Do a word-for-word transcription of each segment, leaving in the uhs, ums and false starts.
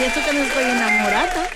eso que no estoy enamorada.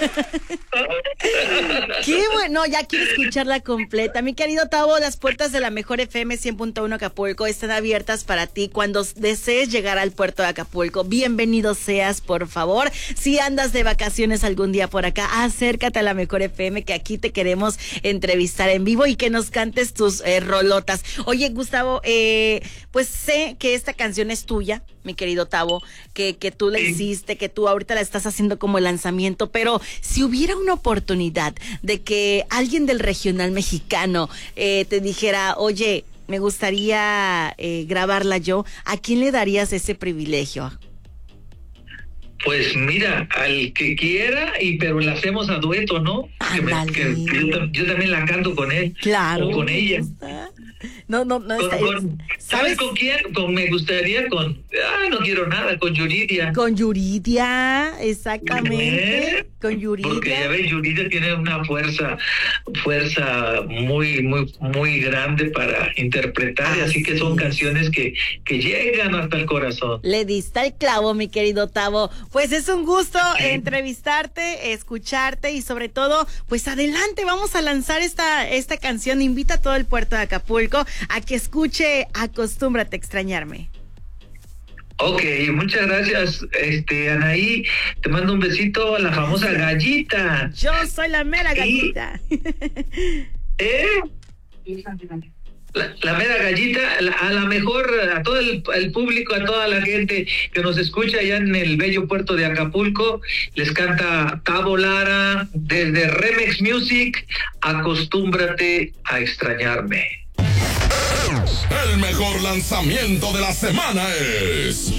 Qué bueno, ya quiero escucharla completa. Mi querido Tavo, las puertas de la mejor F M cien punto uno Acapulco están abiertas para ti cuando desees llegar al puerto de Acapulco. Bienvenido seas, por favor. Si andas de vacaciones algún día por acá, acércate a la mejor F M, que aquí te queremos entrevistar en vivo y que nos cantes tus eh, rolotas. Oye, Gustavo, eh, pues sé que esta canción es tuya, mi querido Tavo, que, que tú la hiciste, que tú ahorita la estás haciendo como lanzamiento, pero si hubiera una oportunidad de que alguien del regional mexicano eh, te dijera, oye, me gustaría eh, grabarla yo, ¿a quién le darías ese privilegio? Pues mira, al que quiera, y pero la hacemos a dueto, ¿no? Que me, que, que yo, yo también la canto con él. Claro. O con ella. Está. No, no, no. Con, Está, con, ¿Sabes? ¿Sabes con quién? Con, me gustaría con... Ah, no quiero nada, con Yuridia. Con Yuridia, exactamente. ¿Eh? Con Yuridia. Porque ya ves, Yuridia tiene una fuerza, fuerza muy, muy, muy grande para interpretar, así, así que son canciones que, que llegan hasta el corazón. Le diste el clavo, mi querido Tavo. Pues es un gusto sí. entrevistarte, escucharte y sobre todo, pues adelante, vamos a lanzar esta, esta canción. Invita a todo el puerto de Acapulco a que escuche Acostúmbrate a extrañarme. Ok, muchas gracias, este, Anaí, te mando un besito a la famosa Gallita. Yo soy la mera Gallita. ¿Eh? La, la mera Gallita, la, a la mejor, a todo el, el público, a toda la gente que nos escucha allá en el bello puerto de Acapulco, les canta Tavo Lara desde Remix Music, Acostúmbrate a extrañarme. El mejor lanzamiento de la semana es